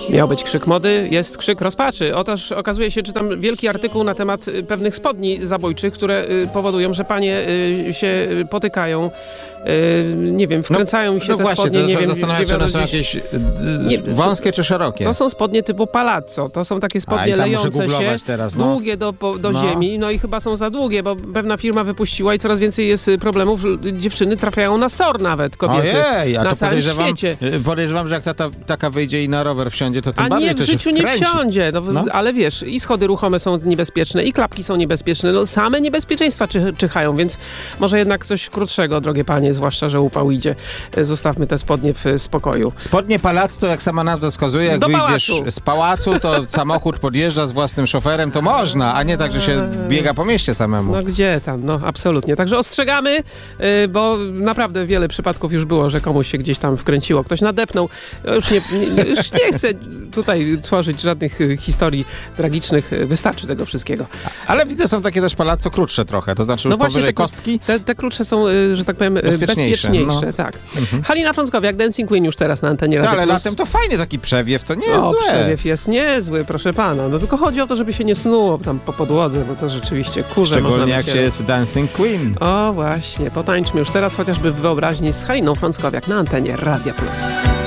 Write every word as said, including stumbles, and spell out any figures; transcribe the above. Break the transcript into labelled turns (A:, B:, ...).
A: Miał być krzyk mody, jest krzyk rozpaczy. Otóż okazuje się, czytam wielki artykuł na temat pewnych spodni zabójczych, które powodują, że panie się potykają, nie wiem, wkręcają mi się
B: no,
A: te
B: no właśnie,
A: spodnie.
B: to
A: nie wiem,
B: zastanawiam się, one są jakieś nie, wąskie
A: to,
B: czy szerokie?
A: To są spodnie typu palazzo. To są takie spodnie
B: A,
A: lejące się,
B: teraz, no.
A: długie do, do
B: no.
A: ziemi, no i chyba są za długie, bo pewna firma wypuściła i coraz więcej jest problemów. Dziewczyny trafiają na S O R nawet, kobiety.
B: Ojej, a
A: na
B: to
A: całym
B: podejrzewam,
A: świecie.
B: podejrzewam, że jak tata, taka wyjdzie i na rower wsiądzie, to tym
A: A
B: bardziej
A: nie, w
B: to się
A: życiu nie
B: wkręci.
A: wsiądzie, no,
B: no.
A: ale wiesz, i schody ruchome są niebezpieczne, i klapki są niebezpieczne, no same niebezpieczeństwa czy, czyhają, więc może jednak coś krótszego, drogie panie, zwłaszcza, że upał idzie. Zostawmy te spodnie w spokoju.
B: Spodnie palazzo, jak sama nazwa wskazuje, jak
A: Do
B: wyjdziesz
A: pałacu.
B: z pałacu, to samochód podjeżdża z własnym szoferem, to można, a nie tak, że się biega po mieście samemu.
A: No gdzie tam, no absolutnie. Także ostrzegamy, yy, bo naprawdę wiele przypadków już było, że komuś się gdzieś tam wkręciło, ktoś nadepnął. Ja już nie, nie, już nie chcę tutaj tworzyć żadnych y, historii tragicznych, wystarczy tego wszystkiego.
B: Ale widzę, są takie też palazzo krótsze trochę, to znaczy już
A: no
B: powyżej
A: te,
B: kostki.
A: Te, te krótsze są, y, że tak powiem, y,
B: bezpieczniejsze.
A: bezpieczniejsze
B: No.
A: tak.
B: Mhm.
A: Halina Frąckowiak, Dancing Queen już teraz na antenie
B: No,
A: Radio
B: ale
A: Plus.
B: latem to fajnie, taki przewiew, to nie jest
A: O,
B: złe.
A: przewiew jest niezły, proszę pana. No tylko chodzi o to, żeby się nie snuło tam po podłodze, bo to rzeczywiście kurze
B: Szczególnie
A: można
B: jak się
A: wycierać.
B: jest w Dancing Queen.
A: O właśnie, potańczmy już teraz chociażby w wyobraźni z Haliną Frąckowiak na antenie Radia Plus.